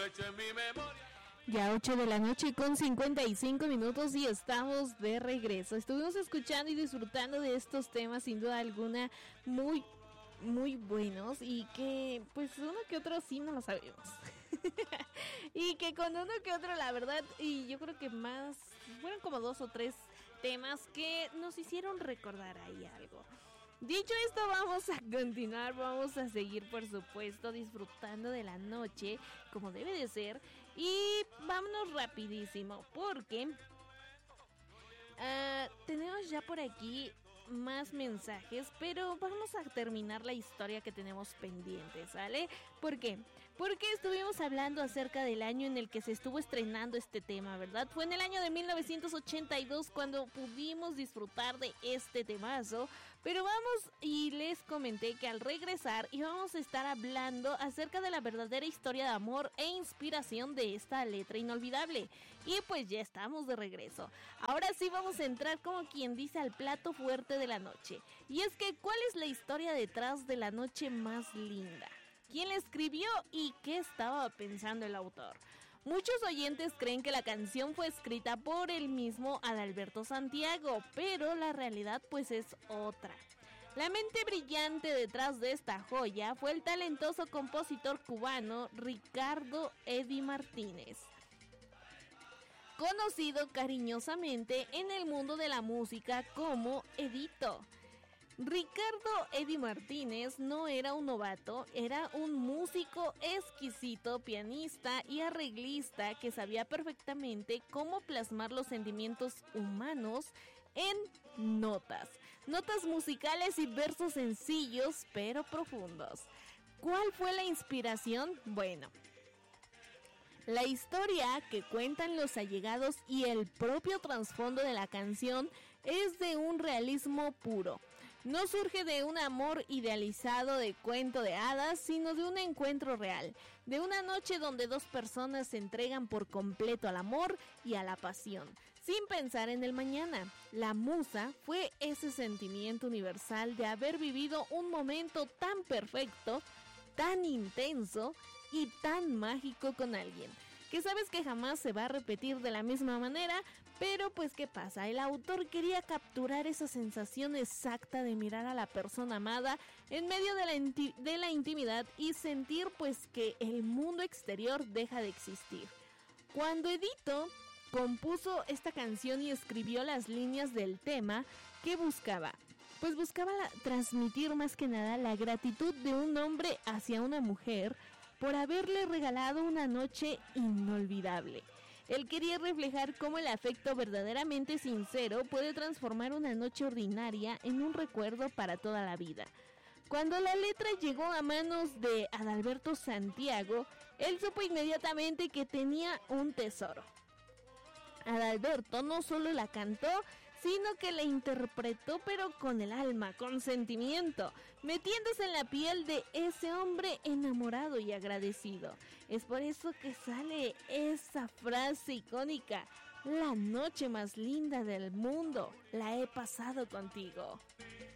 hecho en mi memoria. Ya 8 de la noche con 55 minutos y estamos de regreso. Estuvimos escuchando y disfrutando de estos temas sin duda alguna muy buenos y que pues uno que otro sí no lo sabemos. Y que con uno que otro la verdad, y yo creo que más, fueron como 2 o 3 temas que nos hicieron recordar ahí algo. Dicho esto, vamos a continuar, vamos a seguir por supuesto disfrutando de la noche como debe de ser. Y vámonos rapidísimo porque tenemos ya por aquí más mensajes, pero vamos a terminar la historia que tenemos pendiente, ¿sale? ¿Por qué? Porque estuvimos hablando acerca del año en el que se estuvo estrenando este tema, ¿verdad? Fue en el año de 1982 cuando pudimos disfrutar de este temazo, pero vamos y les comenté que al regresar íbamos a estar hablando acerca de la verdadera historia de amor e inspiración de esta letra inolvidable. Y pues ya estamos de regreso. Ahora sí vamos a entrar como quien dice al plato fuerte de la noche. Y es que, ¿cuál es la historia detrás de la noche más linda? ¿Quién la escribió y qué estaba pensando el autor? Muchos oyentes creen que la canción fue escrita por el mismo Adalberto Santiago, pero la realidad pues es otra. La mente brillante detrás de esta joya fue el talentoso compositor cubano Ricardo Eddy Martínez, conocido cariñosamente en el mundo de la música como Edito. Ricardo Eddy Martínez no era un novato, era un músico exquisito, pianista y arreglista que sabía perfectamente cómo plasmar los sentimientos humanos en notas musicales y versos sencillos pero profundos. ¿Cuál fue la inspiración? Bueno, la historia que cuentan los allegados y el propio trasfondo de la canción es de un realismo puro. No surge de un amor idealizado de cuento de hadas, sino de un encuentro real, de una noche donde dos personas se entregan por completo al amor y a la pasión, sin pensar en el mañana. La musa fue ese sentimiento universal de haber vivido un momento tan perfecto, tan intenso y tan mágico con alguien, que sabes que jamás se va a repetir de la misma manera, pero pues ¿qué pasa? El autor quería capturar esa sensación exacta de mirar a la persona amada en medio de la intimidad y sentir pues que el mundo exterior deja de existir. Cuando Edito compuso esta canción y escribió las líneas del tema, ¿qué buscaba? Pues buscaba transmitir más que nada la gratitud de un hombre hacia una mujer por haberle regalado una noche inolvidable. Él quería reflejar cómo el afecto verdaderamente sincero puede transformar una noche ordinaria en un recuerdo para toda la vida. Cuando la letra llegó a manos de Adalberto Santiago, él supo inmediatamente que tenía un tesoro. Adalberto no solo la cantó, sino que la interpretó pero con el alma, con sentimiento, metiéndose en la piel de ese hombre enamorado y agradecido. Es por eso que sale esa frase icónica: la noche más linda del mundo la he pasado contigo.